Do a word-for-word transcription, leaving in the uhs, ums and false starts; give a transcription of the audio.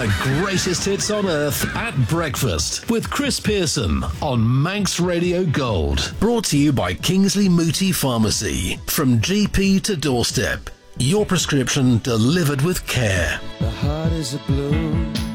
The greatest hits on earth at breakfast with Chris Pearson on Manx Radio Gold. Brought to you by Kingsley Mooti Pharmacy. From G P to doorstep. Your prescription delivered with care. The heart is a blue.